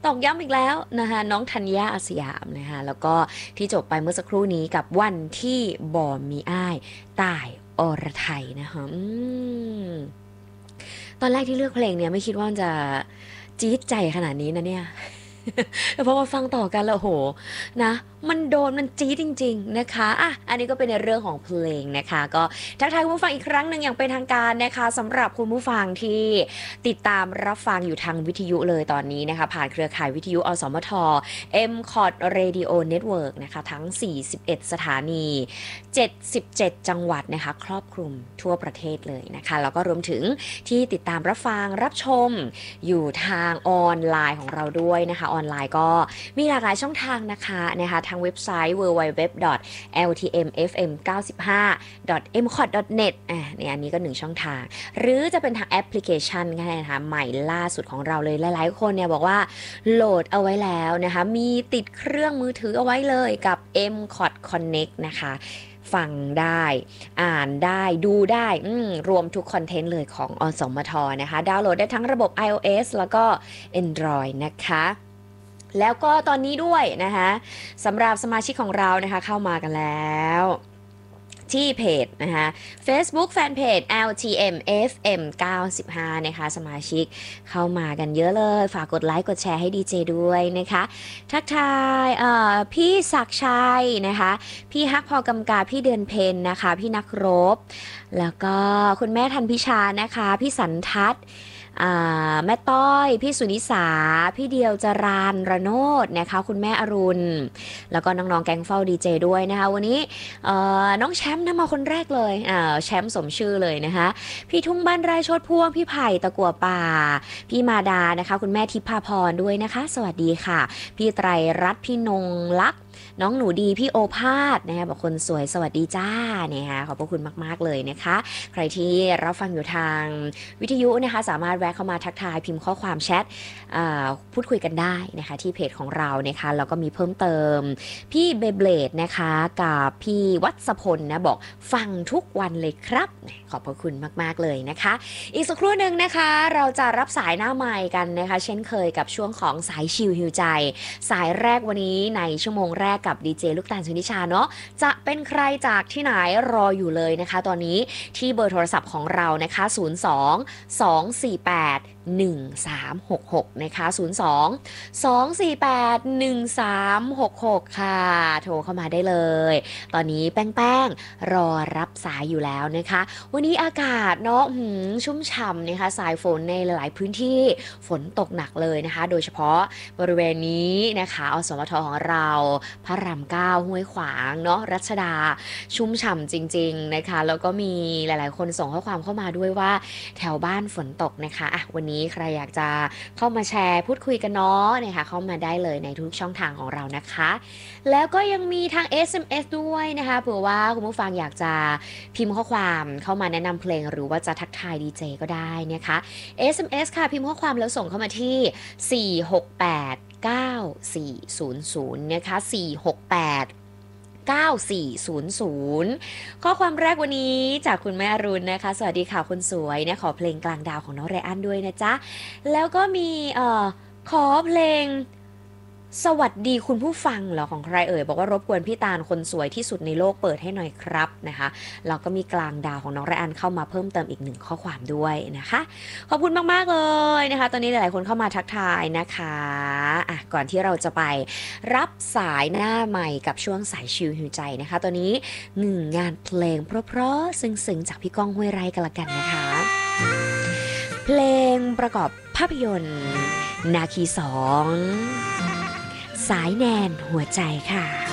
ตอกย้ำอีกแล้วนะคะน้องธัญญาอาสยามนะคะแล้วก็ที่จบไปเมื่อสักครู่นี้กับวันที่บ่มีอ้ายต่ายอรไทยนะคะตอนแรกที่เลือกเพลงเนี่ยไม่คิดว่ามันจะจี๊ดใจขนาดนี้นะเนี่ย แต่พอมาฟังต่อกันแล้วโหนะมันโดนมันจี๊ดจริงๆนะคะอ่ะอันนี้ก็เป็นในเรื่องของเพลงนะคะก็ทักทายคุณผู้ฟังอีกครั้งหนึ่งอย่างเป็นทางการนะคะสำหรับคุณผู้ฟังที่ติดตามรับฟังอยู่ทางวิทยุเลยตอนนี้นะคะผ่านเครือข่ายวิทยุอสมท MCOT Radio Network นะคะทั้ง41สถานี77จังหวัดนะคะครอบคลุมทั่วประเทศเลยนะคะแล้วก็รวมถึงที่ติดตามรับฟังรับชมอยู่ทางออนไลน์ของเราด้วยนะคะออนไลน์ก็มีหลากหลายช่องทางนะคะทางเว็บไซต์ www.ltmfm95.mcot.net เนี่ยอันนี้ก็1ช่องทางหรือจะเป็นทางแอปพลิเคชันก็ได้นะคะใหม่ล่าสุดของเราเลยหลายๆคนเนี่ยบอกว่าโหลดเอาไว้แล้วนะคะมีติดเครื่องมือถือเอาไว้เลยกับ MCOT Connect นะคะฟังได้อ่านได้ดูได้รวมทุกคอนเทนต์เลยของอสมทนะคะดาวน์โหลดได้ทั้งระบบ iOS แล้วก็ Android นะคะแล้วก็ตอนนี้ด้วยนะคะสำหรับสมาชิกของเรานะคะเข้ามากันแล้วที่เพจนะคะ Facebook Fanpage LTM FM 95นะคะสมาชิกเข้ามากันเยอะเลยฝากกดไลค์กดแชร์ให้ดีเจด้วยนะคะทักทายพี่ศักชัยนะคะพี่ฮักพอกำกาพี่เดือนเพนนะคะพี่นักรบแล้วก็คุณแม่ทันพิชานะคะพี่สันทัศน์แม่ต้อยพี่สุนิสาพี่เดียวจรานระโนดนะคะคุณแม่อรุณแล้วก็น้องๆแก๊งเฝ้าดีเจด้วยนะคะวันนี้น้องแชมป์นะมาคนแรกเลยแชมป์สมชื่อเลยนะคะพี่ทุ่งบ้านไร่โชดพ่วงพี่ไผ่ตะกั่วป่าพี่มาดานะคะคุณแม่ทิพาพรด้วยนะคะสวัสดีค่ะพี่ไตรรัตน์พี่นงลักษณ์น้องหนูดีพี่โอภาสนะคะบอกคนสวยสวัสดีจ้านะคะขอบพระคุณมากๆเลยนะคะใครที่รับฟังอยู่ทางวิทยุนะคะสามารถแวะเข้ามาทักทายพิมพ์ข้อความแชทพูดคุยกันได้นะคะที่เพจของเรานะคะแล้วก็มีเพิ่มเติมพี่เบเบลดนะคะกับพี่วัศพลนะบอกฟังทุกวันเลยครับขอบพระคุณมากๆเลยนะคะอีกสักครู่หนึ่งนะคะเราจะรับสายหน้าไมค์กันนะคะเช่นเคยกับช่วงของสายชิลฮิวใจสายแรกวันนี้ในชั่วโมงแรกกับดีเจลูกตาลสุนิชาเนาะจะเป็นใครจากที่ไหนรออยู่เลยนะคะตอนนี้ที่เบอร์โทรศัพท์ของเรานะคะ02 248 1366นะคะ02 248 1366ค่ะโทรเข้ามาได้เลยตอนนี้แป้งรอรับสายอยู่แล้วนะคะวันนี้อากาศเนาะชุ่มฉ่ำนะคะสายฝนในหลายพื้นที่ฝนตกหนักเลยนะคะโดยเฉพาะบริเวณนี้นะคะอสมทของเราพระราม9ห้วยขวางเนาะรัชดาชุ่มฉ่ำจริงๆนะคะแล้วก็มีหลายๆคนส่งข้อความเข้ามาด้วยว่าแถวบ้านฝนตกนะคะวันนี้ใครอยากจะเข้ามาแชร์พูดคุยกันเนาะนะคะเข้ามาได้เลยในทุกช่องทางของเรานะคะแล้วก็ยังมีทาง SMS ด้วยนะคะเผื่อว่าคุณผู้ฟังอยากจะพิมพ์ข้อความเข้ามาแนะนำเพลงหรือว่าจะทักทายดีเจก็ได้นะคะ SMS ค่ะพิมพ์ข้อความแล้วส่งเข้ามาที่468 9400นะคะ468 9400ข้อความแรกวันนี้จากคุณแม่อรุณนะคะสวัสดีค่ะคนสวยเนี่ยขอเพลงกลางดาวของน้องไรอันด้วยนะจ๊ะแล้วก็มีขอเพลงสวัสดีคุณผู้ฟังเหรอของใครเอ่ยบอกว่ารบกวนพี่ตาลคนสวยที่สุดในโลกเปิดให้หน่อยครับนะคะแล้วก็มีกลางดาวของน้องไรอันเข้ามาเพิ่มเติมอีก1ข้อความด้วยนะคะขอบคุณมากๆเลยนะคะตอนนี้หลายๆคนเข้ามาทักทายนะคะก่อนที่เราจะไปรับสายหน้าใหม่กับช่วงสายชิลหิวใจนะคะตอนนี้งานเพลงเพราะๆซึ้งๆจากพี่ก้องห้วยไร่กันละกันนะคะเพลงประกอบภาพยนตร์นาคี2สายแนนหัวใจค่ะ